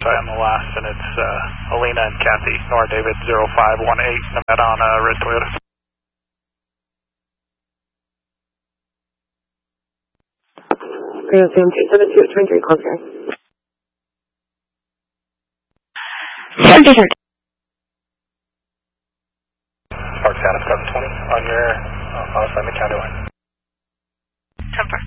on the last, and it's Alina and Kathy, Nora David 0518, Nevada on a red Toyota. Grand Sam 272 close here. 7 Park status 720 on your outside the county line. Temper.